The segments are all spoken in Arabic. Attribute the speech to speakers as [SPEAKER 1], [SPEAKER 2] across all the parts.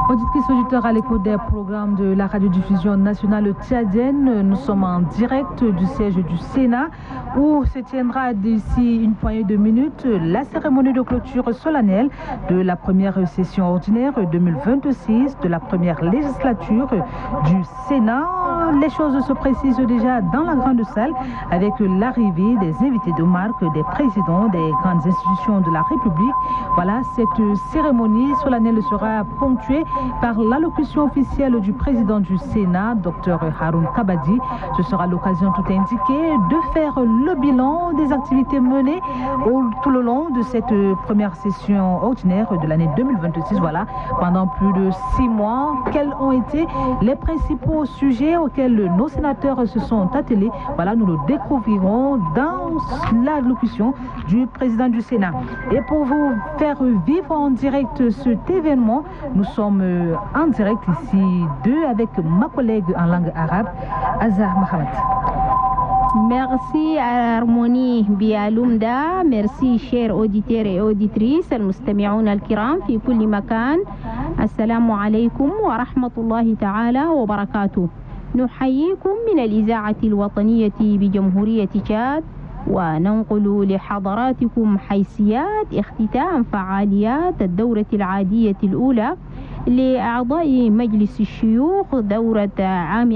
[SPEAKER 1] Auditrices, auditeurs à l'écoute des programmes de la radiodiffusion nationale tchadienne, nous sommes en direct du siège du Sénat où se tiendra d'ici une poignée de minutes la cérémonie de clôture solennelle de la première session ordinaire 2026 de la première législature du Sénat. Les choses se précisent déjà dans la grande salle avec l'arrivée des invités de marque, des présidents des grandes institutions de la République. Voilà, cette cérémonie solennelle sera ponctuée par l'allocution officielle du président du Sénat, Dr Haroun Kabadi. Ce sera l'occasion tout indiquée de faire le bilan des activités menées tout le long de cette première session ordinaire de l'année 2026. Voilà, pendant plus de 6 mois, quels ont été les principaux sujets auxquels nos sénateurs se sont attelés. Voilà, nous le découvrirons dans l'allocution du président du Sénat. Et pour vous faire vivre en direct cet événement, nous sommes en direct ici avec ma collègue en langue arabe, Azar Mohamed.
[SPEAKER 2] Merci Harmonie Bialumda, merci chers auditeurs et auditrices المستمعون الكرام في كل مكان. السلام عليكم ورحمة الله تعالى وبركاته. نحييكم من الإذاعة الوطنية بجمهورية تشاد وننقل لحضراتكم حيثيات اختتام فعاليات الدورة العادية الأولى لأعضاء مجلس الشيوخ دورة عام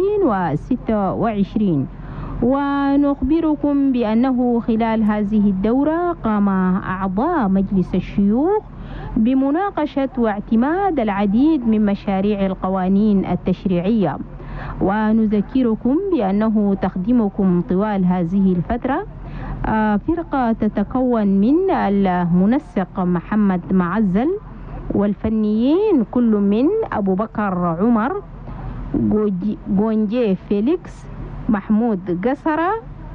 [SPEAKER 2] 2026. ونخبركم بأنه خلال هذه الدورة قام أعضاء مجلس الشيوخ بمناقشة واعتماد العديد من مشاريع القوانين التشريعية. ونذكركم بأنه تخدمكم طوال هذه الفترة فرقة تتكون من المنسق محمد معزل والفنيين كل من أبو بكر عمر، جونجي فيليكس، محمود قصرة،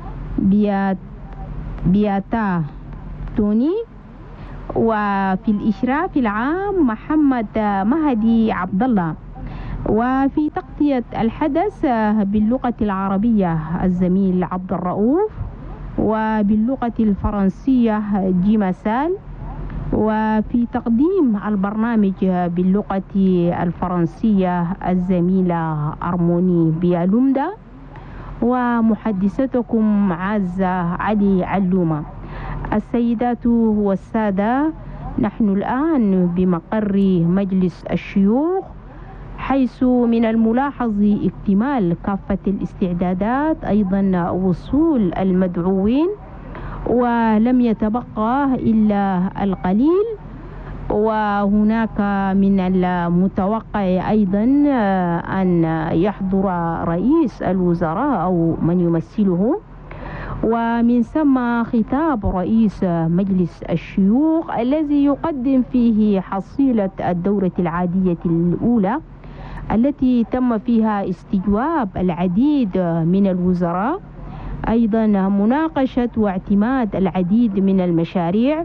[SPEAKER 2] بياتا توني، وفي الإشراف العام محمد مهدي عبد الله. وفي تغطية الحدث باللغة العربية الزميل عبد الرؤوف، وباللغة الفرنسية جيمسال، وفي تقديم البرنامج باللغة الفرنسية الزميلة أرموني بيالومدا، ومحدثتكم عزة علي علومة. السيدات والسادة، نحن الآن بمقر مجلس الشيوخ، حيث من الملاحظ اكتمال كافة الاستعدادات، أيضا وصول المدعوين، ولم يتبقى إلا القليل. وهناك من المتوقع أيضا أن يحضر رئيس الوزراء أو من يمثله، ومن ثم خطاب رئيس مجلس الشيوخ الذي يقدم فيه حصيلة الدورة العادية الأولى التي تم فيها استجواب العديد من الوزراء، أيضا مناقشة واعتماد العديد من المشاريع.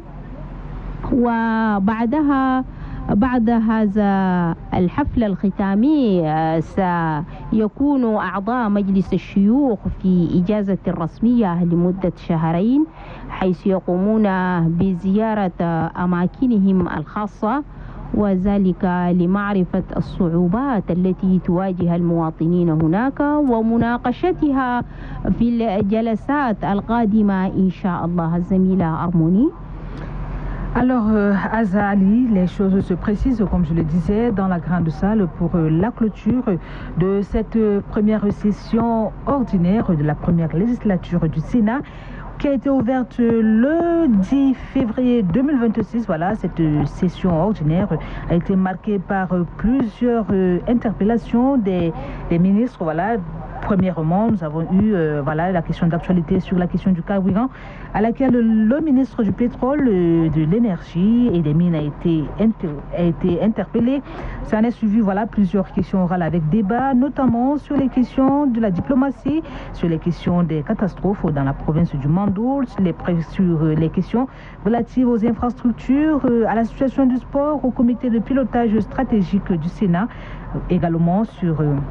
[SPEAKER 2] وبعدها بعد هذا الحفل الختامي سيكون أعضاء مجلس الشيوخ في إجازة رسمية لمدة 2 شهر، حيث يقومون بزيارة أماكنهم الخاصة، وذلك لمعرفة الصعوبات التي تواجه المواطنين هناك ومناقشتها في الجلسات القادمة إن شاء الله. الزميلة أرموني.
[SPEAKER 1] Alors, Azali, les choses se précisent, comme je le disais, dans la grande salle pour la clôture de cette première session ordinaire de la première législature du Sénat, qui a été ouverte le 10 février 2026. Voilà, cette session ordinaire a été marquée par plusieurs interpellations des ministres. Voilà. Premièrement, nous avons eu la question d'actualité sur la question du carburant, à laquelle le ministre du pétrole, de l'énergie et des mines a été interpellé. Ça en est suivi plusieurs questions orales avec débat, notamment sur les questions de la diplomatie, sur les questions des catastrophes dans la province du Mandoul, sur les questions relatives aux infrastructures, à la situation du sport, au comité de pilotage stratégique du Sénat, également sur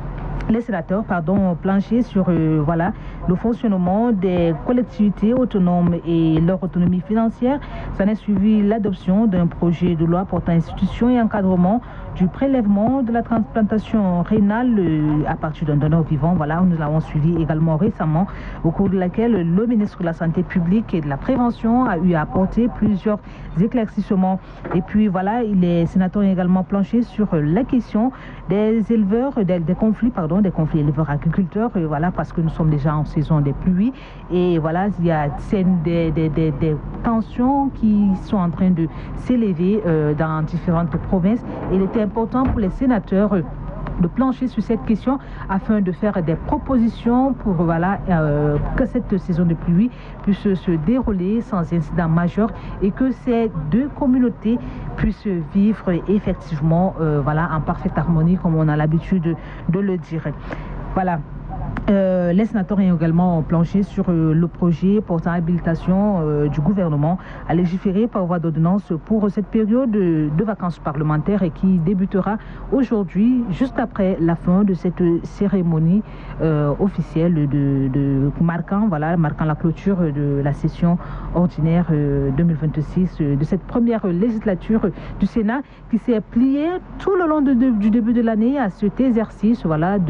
[SPEAKER 1] les sénateurs plancher sur voilà, le fonctionnement des collectivités autonomes et leur autonomie financière. Ça a suivi l'adoption d'un projet de loi portant institution et encadrement du prélèvement de la transplantation rénale à partir d'un donneur vivant. Voilà, nous l'avons suivi également récemment, au cours de laquelle le ministre de la Santé publique et de la Prévention a eu à apporter plusieurs éclaircissements. Et puis voilà, les sénateurs ont également planché sur la question des éleveurs, des conflits éleveurs-agriculteurs, voilà, parce que nous sommes déjà en saison des pluies. Et voilà, il y a des tensions qui sont en train de s'élever dans différentes provinces. Et il était important pour les sénateurs de plancher sur cette question afin de faire des propositions pour que cette saison de pluie puisse se dérouler sans incident majeur et que ces deux communautés puissent vivre effectivement en parfaite harmonie, comme on a l'habitude de le dire. Voilà. Les sénateurs ont également planché sur le projet portant habilitation du gouvernement à légiférer par voie d'ordonnance pour cette période de vacances parlementaires et qui débutera aujourd'hui, juste après la fin de cette cérémonie officielle marquant la clôture de la session ordinaire 2026 de cette première législature du Sénat qui s'est pliée tout le long du début de l'année à cet exercice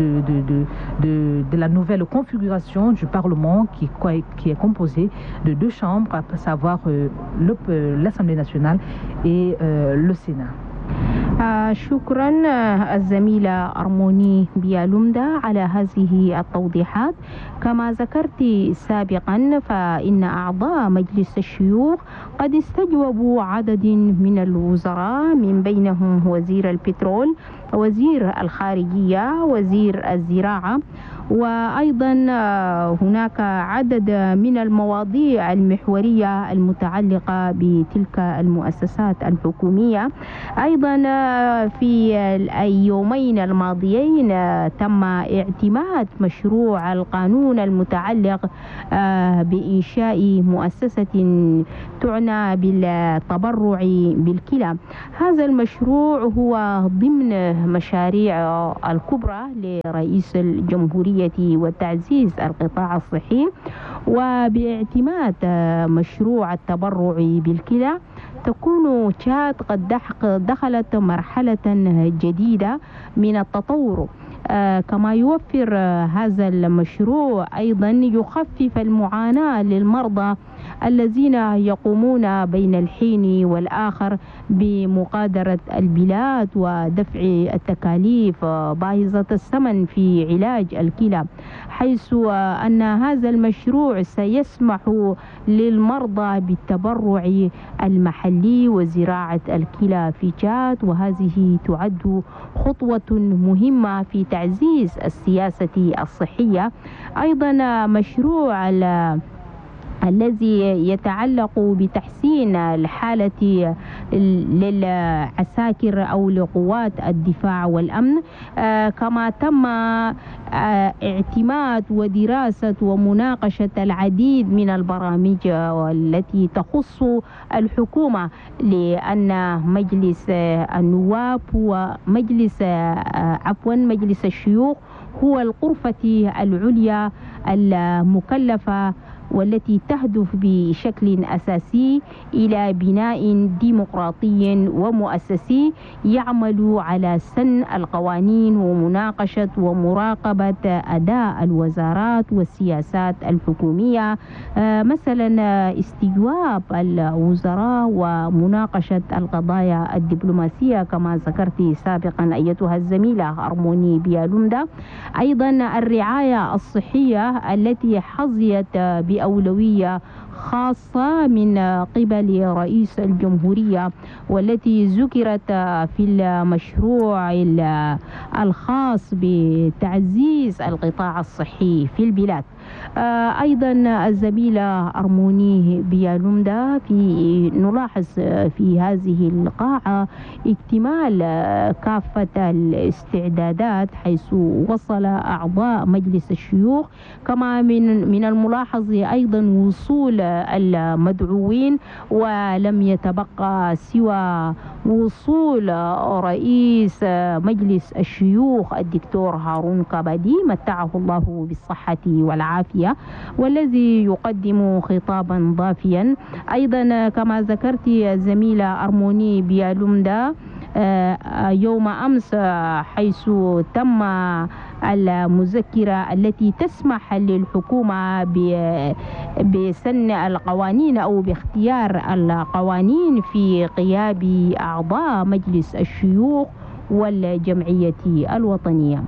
[SPEAKER 1] de la nouvelle configuration du Parlement qui est composée de deux chambres, à savoir l'Assemblée nationale et le Sénat.
[SPEAKER 2] شكرا الزميلة أرموني بيالومدا على هذه التوضيحات. كما ذكرت سابقا فإن أعضاء مجلس الشيوخ قد استجوبوا عدد من الوزراء من بينهم وزير البترول، وزير الخارجية، وزير الزراعة، وأيضا هناك عدد من المواضيع المحورية المتعلقة بتلك المؤسسات الحكومية. أيضا في اليومين الماضيين تم اعتماد مشروع القانون المتعلق بإنشاء مؤسسة تعنى بالتبرع بالكلى. هذا المشروع هو ضمن مشاريع الكبرى لرئيس الجمهورية وتعزيز القطاع الصحي، وباعتماد مشروع التبرع بالكلى تكون تشاد قد دخلت مرحلة جديدة من التطور. كما يوفر هذا المشروع أيضا يخفف المعاناة للمرضى الذين يقومون بين الحين والآخر بمغادرة البلاد ودفع التكاليف باهظة الثمن في علاج الكلى، حيث أن هذا المشروع سيسمح للمرضى بالتبرع المحلي وزراعة الكلى في تشاد، وهذه تعد خطوة مهمة في تعزيز السياسة الصحية. أيضا مشروع الذي يتعلق بتحسين الحالة للعساكر أو لقوات الدفاع والأمن، كما تم اعتماد ودراسة ومناقشة العديد من البرامج التي تخص الحكومة، لأن مجلس النواب ومجلس مجلس الشيوخ هو الغرفة العليا المكلفة والتي تهدف بشكل أساسي إلى بناء ديمقراطي ومؤسسي يعمل على سن القوانين ومناقشة ومراقبة أداء الوزارات والسياسات الحكومية، مثلا استجواب الوزراء ومناقشة القضايا الدبلوماسية كما ذكرت سابقا أيتها الزميلة أرموني بيالومدا. أيضا الرعاية الصحية التي حظيت بأولوية خاصة من قبل رئيس الجمهورية والتي ذكرت في المشروع الخاص بتعزيز القطاع الصحي في البلاد. أيضا الزميلة أرموني بيالومدا نلاحظ في هذه القاعة اكتمال كافة الاستعدادات، حيث وصل أعضاء مجلس الشيوخ، كما من الملاحظ أيضا وصول المدعوين، ولم يتبقى سوى وصول رئيس مجلس الشيوخ الدكتور هارون كابادي متعه الله بالصحة والعافية، والذي يقدم خطابا ضافيا. أيضا كما ذكرت الزميلة أرموني بيالومدا يوم أمس، حيث تم المذكرة التي تسمح للحكومة بسن القوانين أو باختيار القوانين في غياب أعضاء مجلس الشيوخ والجمعية الوطنية.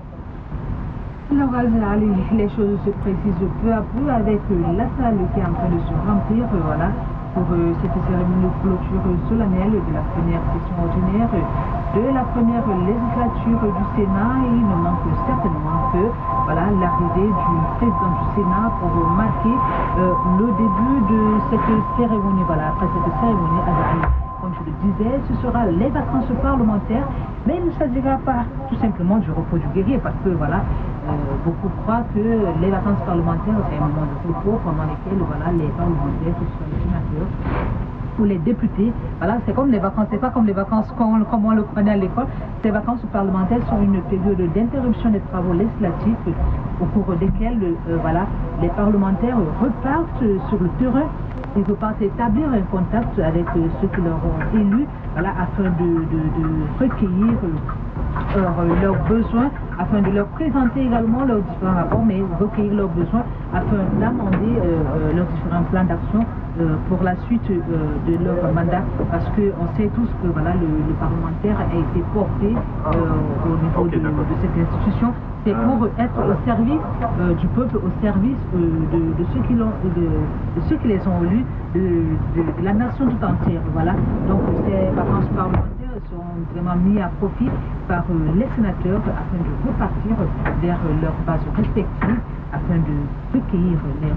[SPEAKER 1] Les choses se précisent peu à peu avec la salle qui est en train de se remplir, voilà, pour cette cérémonie de clôture solennelle de la première session ordinaire de la première législature du Sénat. Et il ne manque certainement que voilà, l'arrivée du président du Sénat pour marquer le début de cette cérémonie. Voilà, après cette cérémonie, comme je le disais, ce sera les vacances parlementaires, mais il ne s'agira pas tout simplement du repos du guerrier, parce que voilà, beaucoup croient que les vacances parlementaires, c'est un moment de repos pendant lesquels voilà, les parlementaires, que ce soit les sénateurs ou les députés, voilà, c'est comme les vacances, c'est pas comme les vacances comme on le connaît à l'école. Ces vacances parlementaires sont une période d'interruption des travaux législatifs au cours desquels voilà, les parlementaires repartent sur le terrain. Ils repartent établir un contact avec ceux qui leur ont élus, voilà, afin de recueillir leurs besoins, afin de leur présenter également leurs différents rapports, mais recueillir leurs besoins afin d'amender leurs différents plans d'action pour la suite de leur mandat, parce qu'on sait tous que voilà, le parlementaire a été porté au niveau de cette institution. C'est pour être au service du peuple, au service de ceux qui les ont élus, de la nation tout entière. Voilà. Donc ces vacances parlementaires sont vraiment mis à profit par les sénateurs afin de repartir vers leurs bases respectives, afin de recueillir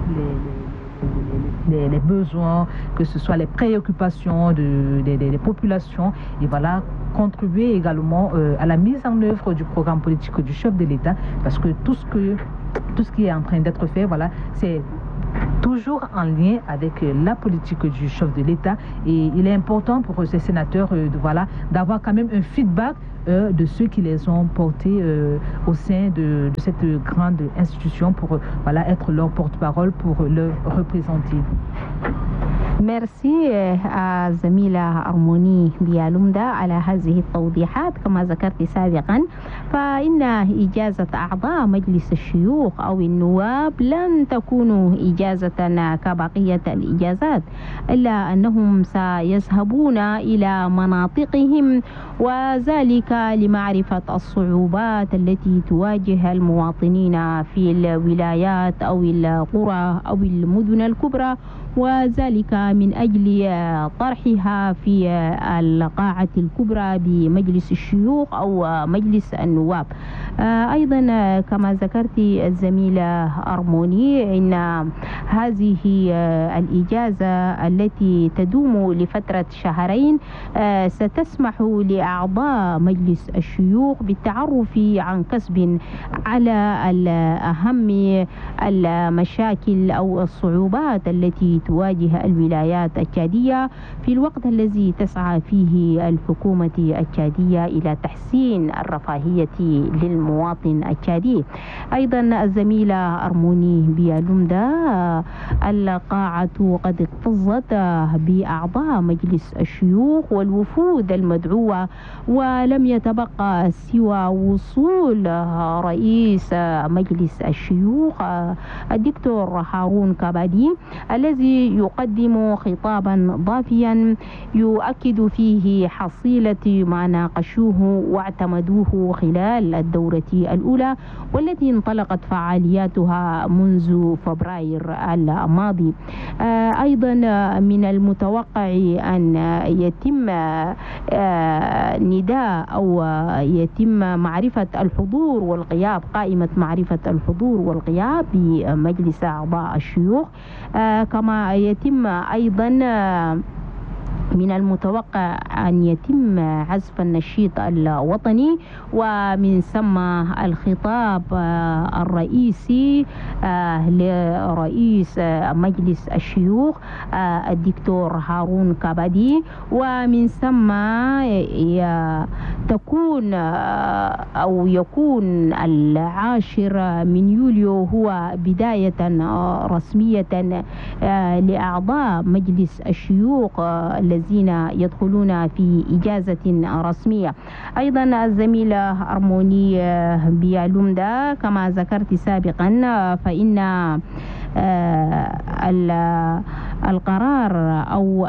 [SPEAKER 1] les besoins, que ce soit les préoccupations des populations, et voilà, contribuer également à la mise en œuvre du programme politique du chef de l'État, parce que tout ce qui est en train d'être fait, voilà, c'est toujours en lien avec la politique du chef de l'État, et il est important pour ces sénateurs voilà, d'avoir quand même un feedback de ceux qui les ont portés au sein de cette grande institution pour voilà, être leur porte-parole, pour le représenter.
[SPEAKER 2] ميرسي زميلة أرموني بيالومدا على هذه التوضيحات. كما ذكرت سابقا، فإن إجازة أعضاء مجلس الشيوخ أو النواب لن تكون إجازة كبقية الإجازات، إلا أنهم سيذهبون إلى مناطقهم، وذلك لمعرفة الصعوبات التي تواجه المواطنين في الولايات أو القرى أو المدن الكبرى، وذلك من أجل طرحها في القاعة الكبرى بمجلس الشيوخ أو مجلس النواب. أيضا كما ذكرت الزميلة أرموني، إن هذه الإجازة التي تدوم لفترة شهرين ستسمح لأعضاء مجلس الشيوخ بالتعرف عن كسب على أهم المشاكل أو الصعوبات التي تواجه الولايات التشادية في الوقت الذي تسعى فيه الحكومة التشادية إلى تحسين الرفاهية للمواطن التشادي. أيضا الزميلة أرموني بيالومدا، القاعة قد اكتظت بأعضاء مجلس الشيوخ والوفود المدعوة، ولم يتبقى سوى وصول رئيس مجلس الشيوخ الدكتور هارون كابادي، الذي يقدم خطابا ضافيا يؤكد فيه حصيلة ما ناقشوه واعتمدوه خلال الدورة الأولى، والتي انطلقت فعالياتها منذ فبراير الماضي. أيضا من المتوقع أن يتم نداء أو يتم معرفة الحضور والغياب، قائمة معرفة الحضور والغياب بمجلس أعضاء الشيوخ، كما يتم أيضا من المتوقع أن يتم عزف النشيد الوطني، ومن ثم الخطاب الرئيسي لرئيس مجلس الشيوخ الدكتور هارون كابادي، ومن ثم يكون 10 من يوليو هو بداية رسمية لأعضاء مجلس الشيوخ الذين يدخلون في إجازة رسمية. أيضا الزميلة أرموني بيالومدا كما ذكرت سابقا، فإن القرار أو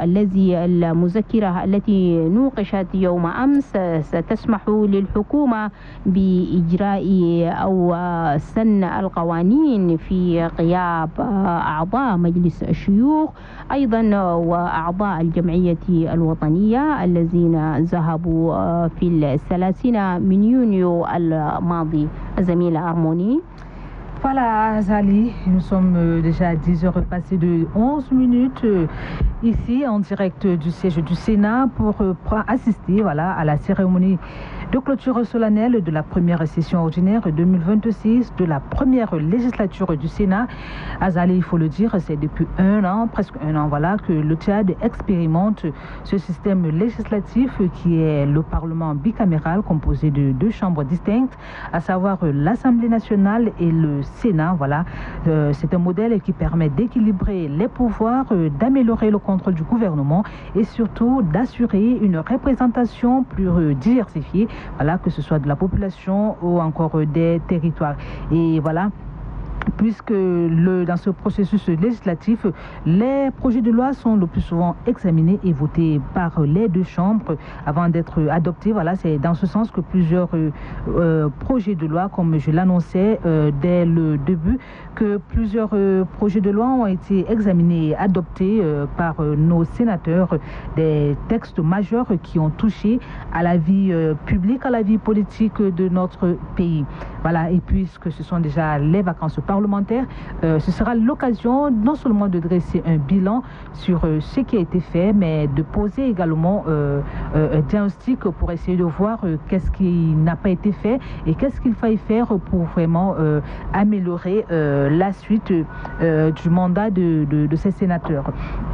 [SPEAKER 2] المذكرة التي نوقشت يوم أمس ستسمح للحكومة بإجراء أو سن القوانين في غياب أعضاء مجلس الشيوخ أيضا وأعضاء الجمعية الوطنية الذين ذهبوا في 30 من يونيو الماضي. الزميلة أرموني.
[SPEAKER 1] Voilà, Zali, nous sommes déjà à 10h passées de 11 minutes ici en direct du siège du Sénat pour assister à la cérémonie de clôture solennelle de la première session ordinaire 2026 de la première législature du Sénat. Azali, il faut le dire, c'est depuis presque un an, que le Tchad expérimente ce système législatif qui est le Parlement bicaméral composé de 2 chambres distinctes, à savoir l'Assemblée nationale et le Sénat. C'est un modèle qui permet d'équilibrer les pouvoirs, d'améliorer le contrôle du gouvernement et surtout d'assurer une représentation plus diversifiée, que ce soit de la population ou encore des territoires. Et puisque dans ce processus législatif, les projets de loi sont le plus souvent examinés et votés par les 2 chambres avant d'être adoptés. C'est dans ce sens que plusieurs projets de loi, comme je l'annonçais dès le début, que plusieurs projets de loi ont été examinés et adoptés par nos sénateurs, des textes majeurs qui ont touché à la vie publique, à la vie politique de notre pays. Et puisque ce sont déjà les vacances parlementaires, ce sera l'occasion non seulement de dresser un bilan sur ce qui a été fait, mais de poser également un diagnostic pour essayer de voir qu'est-ce qui n'a pas été fait et qu'est-ce qu'il faille faire pour vraiment améliorer la suite du mandat de ces sénateurs.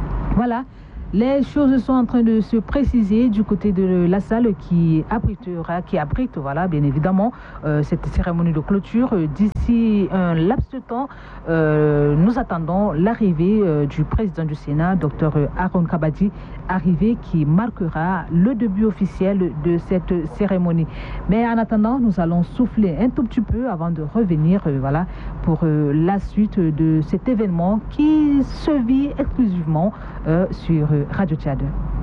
[SPEAKER 1] Les choses sont en train de se préciser du côté de la salle qui abrite bien évidemment cette cérémonie de clôture. D'ici un laps de temps, nous attendons l'arrivée du président du Sénat, Dr Haroun Kabadi, arrivée qui marquera le début officiel de cette cérémonie. Mais en attendant, nous allons souffler un tout petit peu avant de revenir pour la suite de cet événement qui se vit exclusivement sur Radio Tchad.